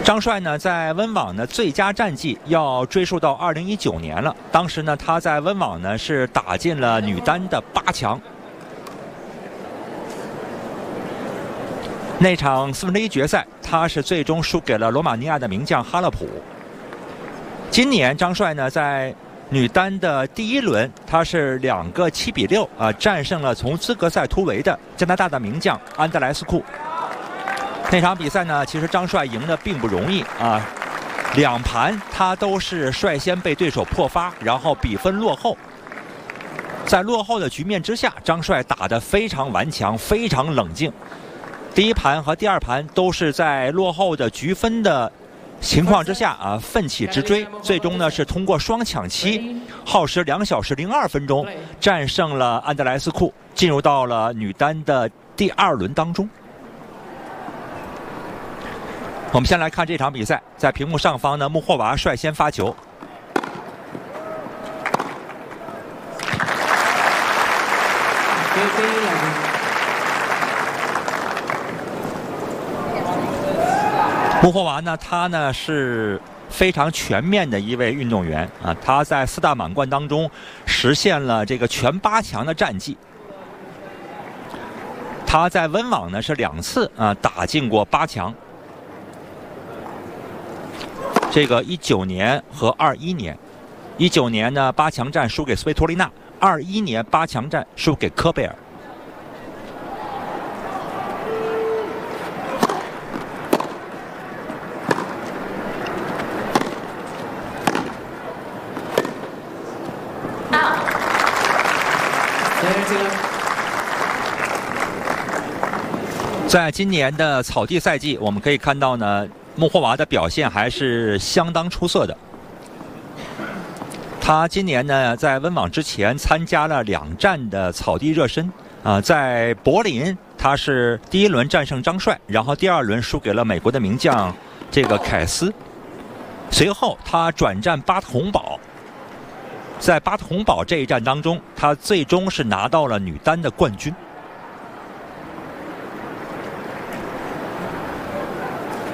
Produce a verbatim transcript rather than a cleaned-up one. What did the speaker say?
张帅呢，在温网呢最佳战绩要追溯到二零一九年了。当时呢，他在温网呢是打进了女单的八强。那场四分之一决赛，他是最终输给了罗马尼亚的名将哈勒普。今年张帅呢，在女单的第一轮，他是两个七比六啊，战胜了从资格赛突围的加拿大的名将安德莱斯库。那场比赛呢，其实张帅赢得并不容易啊，两盘他都是率先被对手破发，然后比分落后。在落后的局面之下，张帅打得非常顽强，非常冷静。第一盘和第二盘都是在落后的局分的情况之下啊，奋起直追，最终呢是通过双抢七，耗时两小时零二分钟，战胜了安德莱斯库，进入到了女单的第二轮当中。我们先来看这场比赛，在屏幕上方呢，穆霍娃率先发球。穆霍娃呢，他呢是非常全面的一位运动员啊，他在四大满贯当中实现了这个全八强的战绩。他在温网呢是两次啊打进过八强。这个一九年和二一年，一九年呢八强战输给斯维托利娜，二一年八强战输给科贝尔。在今年的草地赛季，我们可以看到呢，穆霍娃的表现还是相当出色的。他今年呢，在温网之前参加了两站的草地热身啊，在柏林他是第一轮战胜张帅，然后第二轮输给了美国的名将这个凯斯。随后他转战巴特洪堡，在巴特洪堡这一战当中，他最终是拿到了女单的冠军。